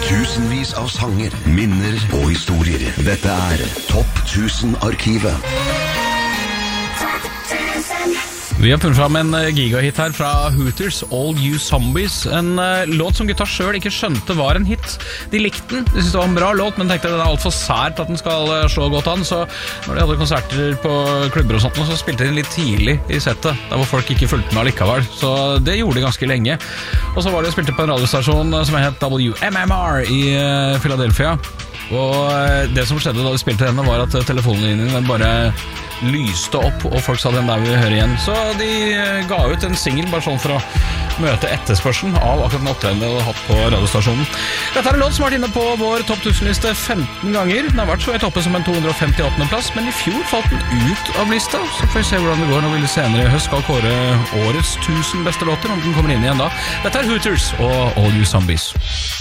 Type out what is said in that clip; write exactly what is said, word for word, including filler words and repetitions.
Tusenvis av sanger, minner og historier. Dette er Topp tusen-arkivet. Vi har funnet fram en gigahit her fra Hooters, All You Zombies. En uh, låt som gutta selv ikke skjønte var en hit. De likte den, de syntes det var en bra låt, men tenkte den er alt for sært at den skal uh, slå godt an. Så når de hadde konserter på klubber og sånt, så spilte de den litt tidlig i settet, der hvor folk ikke fulgte med allikevel. Så det gjorde de ganske lenge. Og så var de og spilte på en radiostasjon som het W M M R i uh, Philadelphia. Og det som skjedde da de spilte denne var at telefonlinjen bare lyste opp, og folk sa den der vi hører igjen. Så de ga ut en single bare sånn for å møte etterspørselen av akkurat den opptredenen de hadde hatt på radiostasjonen. Dette er en låt som har vært inne på vår topp tusen-liste femten ganger. Den har vært så høyt oppe som en to hundre og femtiåttende plass, men i fjor falt den ut av lista. Så får vi se hvordan det går når vi senere i høst skal kåre årets tusen beste låter, om den kommer inn igjen da. Dette er Hooters og All You Zombies.